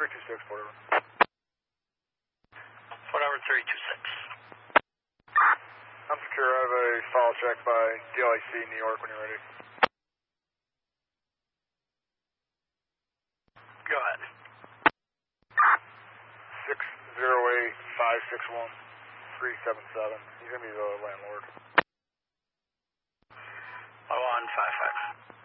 326, whatever. Whatever, 326. I'm secure. I have a follow check by DLAC New York when you're ready. Go ahead. 608-561-377. He's going to be the landlord. 0155.